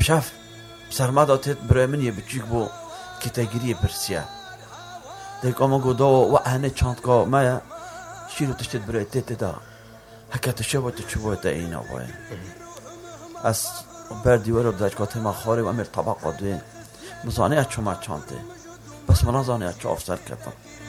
بشاف سرما داتت برای من یه بچیک بو که تگیری پرسیه دیگه اما گودا و اهنه چند که ما شیرو تشتت برای تیت دا هکا تشوه تشوه تا اینا باید از بر دیوار بداش که ما خاره و امیر طبق دوی مزانه اچو ما چانته بس منا زانه اچو افسر کردم